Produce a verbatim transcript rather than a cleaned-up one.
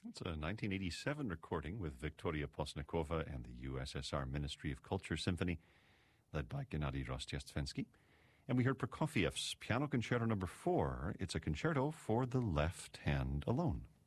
It's a nineteen eighty-seven recording with Victoria Posnikova and the U S S R Ministry of Culture Symphony, led by Gennady Rostiestvensky. And we heard Prokofiev's Piano Concerto Number Four. It's a concerto for the left hand alone.